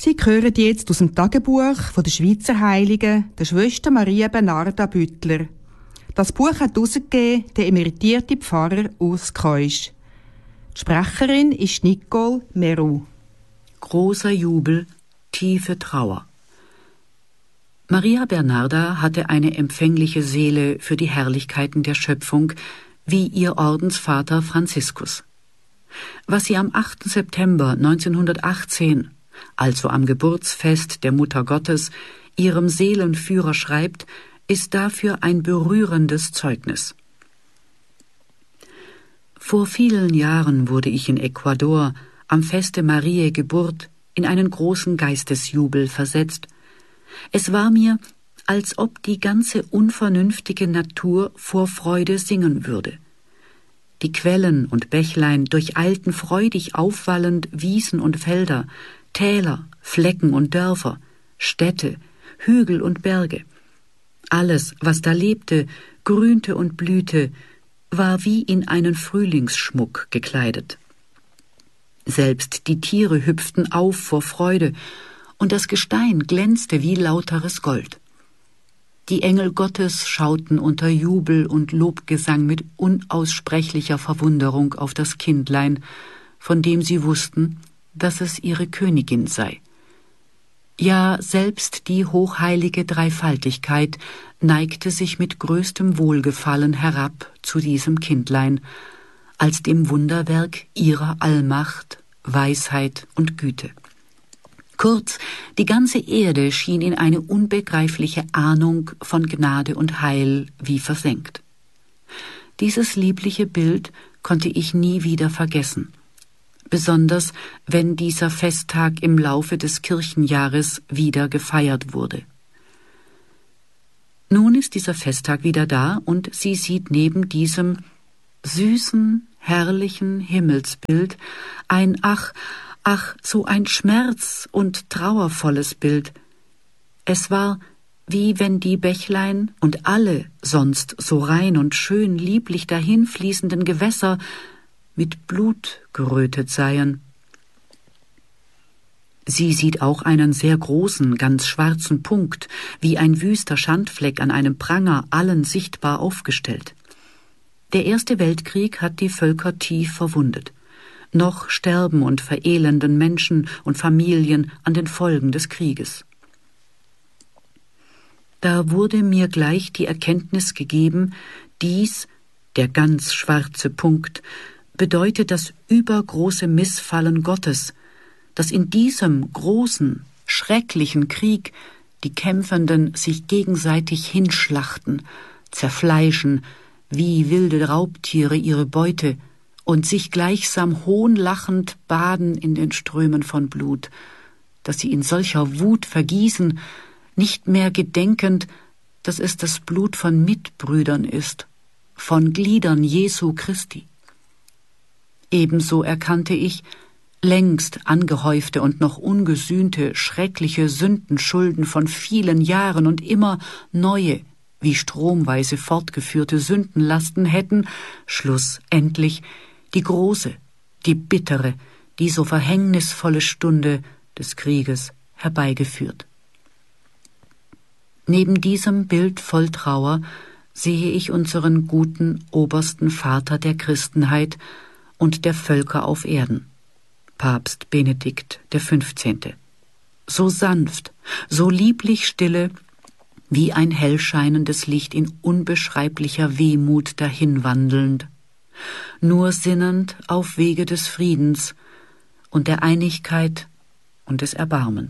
Sie hören jetzt aus dem Tagebuch von der Schweizer Heiligen, der Schwester Maria Bernarda Büttler. Das Buch hat herausgegeben der emeritierte Pfarrer Urs Keusch. Die Sprecherin ist Nicole Meroux. Großer Jubel, tiefe Trauer. Maria Bernarda hatte eine empfängliche Seele für die Herrlichkeiten der Schöpfung, wie ihr Ordensvater Franziskus. Was sie am 8. September 1918, also am Geburtsfest der Mutter Gottes, ihrem Seelenführer schreibt, ist dafür ein berührendes Zeugnis. Vor vielen Jahren wurde ich in Ecuador am Feste Mariä Geburt in einen großen Geistesjubel versetzt. Es war mir, als ob die ganze unvernünftige Natur vor Freude singen würde. Die Quellen und Bächlein durcheilten freudig aufwallend Wiesen und Felder, Täler, Flecken und Dörfer, Städte, Hügel und Berge. Alles, was da lebte, grünte und blühte, war wie in einen Frühlingsschmuck gekleidet. Selbst die Tiere hüpften auf vor Freude, und das Gestein glänzte wie lauteres Gold. Die Engel Gottes schauten unter Jubel und Lobgesang mit unaussprechlicher Verwunderung auf das Kindlein, von dem sie wussten, dass es ihre Königin sei. Ja, selbst die hochheilige Dreifaltigkeit neigte sich mit größtem Wohlgefallen herab zu diesem Kindlein, als dem Wunderwerk ihrer Allmacht, Weisheit und Güte. Kurz, die ganze Erde schien in eine unbegreifliche Ahnung von Gnade und Heil wie versenkt. Dieses liebliche Bild konnte ich nie wieder vergessen, besonders wenn dieser Festtag im Laufe des Kirchenjahres wieder gefeiert wurde. Nun ist dieser Festtag wieder da und sie sieht neben diesem süßen, herrlichen Himmelsbild ein ach, so ein schmerz- und trauervolles Bild. Es war, wie wenn die Bächlein und alle sonst so rein und schön lieblich dahinfließenden Gewässer mit Blut gerötet seien. Sie sieht auch einen sehr großen, ganz schwarzen Punkt, wie ein wüster Schandfleck an einem Pranger allen sichtbar aufgestellt. Der Erste Weltkrieg hat die Völker tief verwundet. Noch sterben und verelenden Menschen und Familien an den Folgen des Krieges. Da wurde mir gleich die Erkenntnis gegeben, dies, der ganz schwarze Punkt, bedeutet das übergroße Missfallen Gottes, dass in diesem großen, schrecklichen Krieg die Kämpfenden sich gegenseitig hinschlachten, zerfleischen, wie wilde Raubtiere ihre Beute, und sich gleichsam hohnlachend baden in den Strömen von Blut, dass sie in solcher Wut vergießen, nicht mehr gedenkend, dass es das Blut von Mitbrüdern ist, von Gliedern Jesu Christi. Ebenso erkannte ich, längst angehäufte und noch ungesühnte, schreckliche Sündenschulden von vielen Jahren und immer neue, wie stromweise fortgeführte Sündenlasten hätten, schlussendlich die große, die bittere, die so verhängnisvolle Stunde des Krieges herbeigeführt. Neben diesem Bild voll Trauer sehe ich unseren guten obersten Vater der Christenheit und der Völker auf Erden, Papst Benedikt XV., so sanft, so lieblich stille, wie ein hellscheinendes Licht in unbeschreiblicher Wehmut dahinwandelnd, nur sinnend auf Wege des Friedens und der Einigkeit und des Erbarmens.